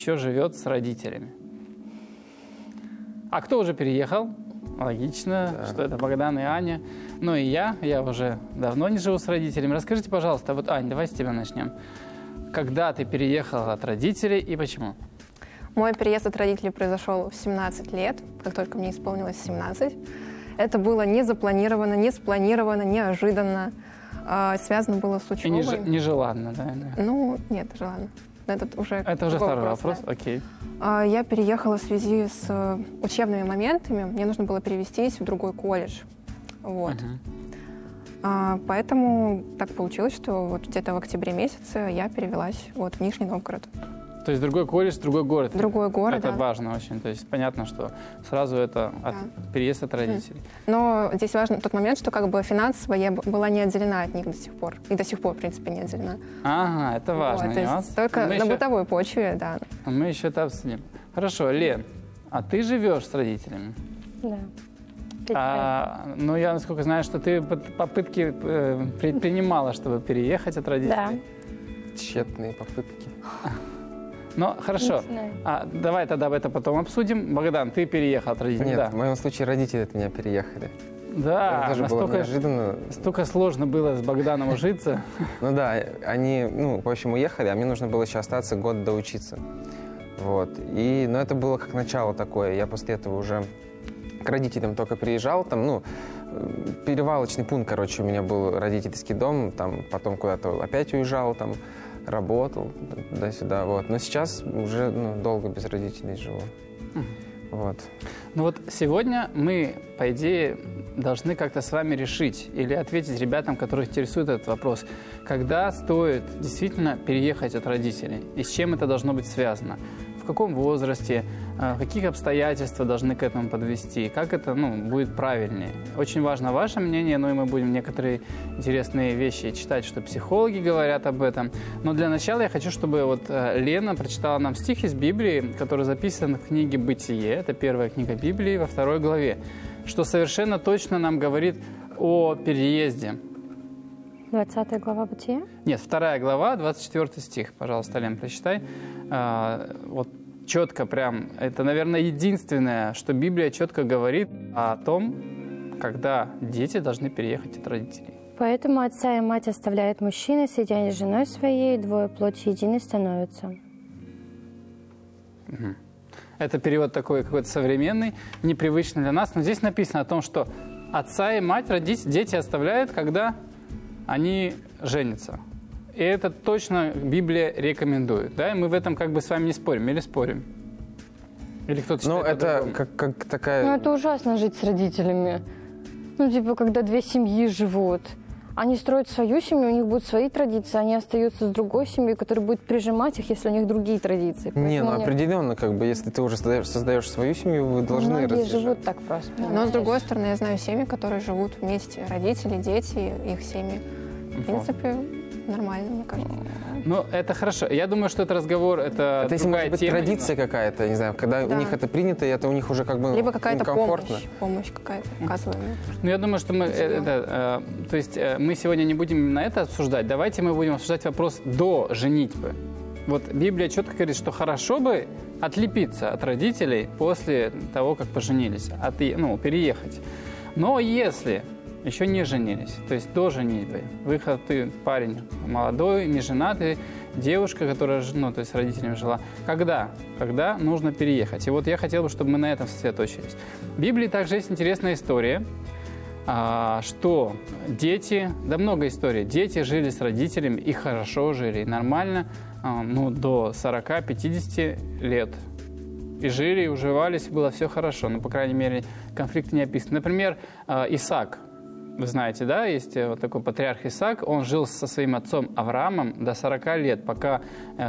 еще живет с родителями. А кто уже переехал? Логично, да, что это Богдан и Аня. Ну и я уже давно не живу с родителями. Расскажите, пожалуйста, вот, Ань, давай с тебя начнем. Когда ты переехала от родителей и почему? Мой переезд от родителей произошел в 17 лет, как только мне исполнилось 17. Это было не запланировано, не спланировано, неожиданно. Связано было с учебой. И нежеланно, да? Ну, нет, желанно. Это уже второй вопрос, да. Окей. Я переехала в связи с учебными моментами. Мне нужно было перевестись в другой колледж. Вот. Поэтому так получилось, что вот где-то в октябре месяце я перевелась в Нижний Новгород. То есть другой колледж, другой город. Другой город, это да. важно очень. То есть понятно, что сразу это переезд от родителей. Но здесь важен тот момент, что как бы финансово я была не отделена от них до сих пор. И до сих пор, в принципе, не отделена. Ага, это важный нюанс. Только на бытовой почве, да. Мы еще это обсудим. Хорошо, Лен, а ты живешь с родителями? Да. Ну, я, насколько знаю, что ты попытки предпринимала, чтобы переехать от родителей. Да. Тщетные попытки. Ну, хорошо. Давай тогда это потом обсудим. Богдан, ты переехал от родителей? Нет, да. в моем случае родители от меня переехали. Да, это тоже было неожиданно. Столько сложно было с Богданом ужиться. Ну да, они, в общем, уехали, а мне нужно было еще остаться год доучиться. Вот. Но это было как начало такое. Я после этого уже к родителям только приезжал. Там, перевалочный пункт, короче, у меня был родительский дом. Там, потом куда-то опять уезжал, там, работал туда-сюда. Вот. Но сейчас уже долго без родителей живу. Вот. Ну вот сегодня мы, по идее, должны как-то с вами решить или ответить ребятам, которых интересует этот вопрос, когда стоит действительно переехать от родителей и с чем это должно быть связано, в каком возрасте, какие обстоятельства должны к этому подвести, как это будет правильнее. Очень важно ваше мнение, и мы будем некоторые интересные вещи читать, что психологи говорят об этом. Но для начала я хочу, чтобы Лена прочитала нам стих из Библии, который записан в книге «Бытие». Это первая книга Библии во 2 главе, что совершенно точно нам говорит о переезде. 20 глава Бытия? Нет, 2 глава, 24 стих. Пожалуйста, Лен, прочитай. Четко прям, это, наверное, единственное, что Библия четко говорит о том, когда дети должны переехать от родителей. Поэтому отца и мать оставляют мужчины, сидя с женой своей, двое плоти единой становятся. Угу. Это перевод такой какой-то современный, непривычный для нас, но здесь написано о том, что отца и мать дети оставляют, когда они женятся. И это точно Библия рекомендует. Да? И мы в этом как бы с вами не спорим. Или спорим? Или кто-то считает это как такая... Ну, это ужасно жить с родителями. Когда две семьи живут. Они строят свою семью, у них будут свои традиции, они остаются с другой семьей, которая будет прижимать их, если у них другие традиции. Определенно, если ты уже создаешь свою семью, вы должны разъезжать. Многие живут так просто. Но, с другой стороны, я знаю семьи, которые живут вместе. Родители, дети, их семьи. В принципе, нормально, мне кажется. Ну, это хорошо. Я думаю, что этот разговор, это если может быть традиция какая-то, не знаю, когда у них это принято, это у них уже как бы либо какая-то комфортно. помощь какая-то оказываемая. Ну, я думаю, что мы, то есть мы сегодня не будем именно это обсуждать. Давайте мы будем обсуждать вопрос до женитьбы. Вот Библия четко говорит, что хорошо бы отлепиться от родителей после того, как поженились, переехать. Но если еще не женились, то есть до женитьбы, ты парень молодой, не женатый, девушка, которая, то есть с родителями жила, когда нужно переехать? И вот я хотел бы, чтобы мы на этом сосредоточились. В Библии также есть интересная история, что дети, много историй, дети жили с родителями и хорошо жили, и нормально, до 40-50 лет. И жили, и уживались, было все хорошо, но, по крайней мере, конфликт не описан. Например, Исаак. Вы знаете, да, есть вот такой патриарх Исаак, он жил со своим отцом Авраамом до 40 лет, пока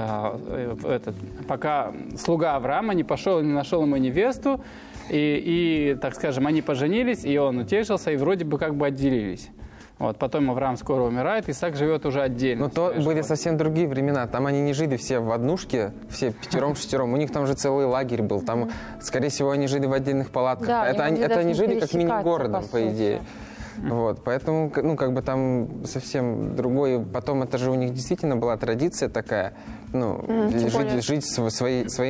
слуга Авраама не пошел, не нашел ему невесту, и, так скажем, они поженились, и он утешился, и вроде бы как бы отделились. Вот, потом Авраам скоро умирает, Исаак живет уже отдельно. Но то были совсем другие времена. Там они не жили все в однушке, все пятером-шестером. У них там же целый лагерь был. Там, скорее всего, они жили в отдельных палатках. Да, это они жили как мини-городом, по идее. Вот, поэтому, там совсем другой. Потом это же у них действительно была традиция такая, жить своим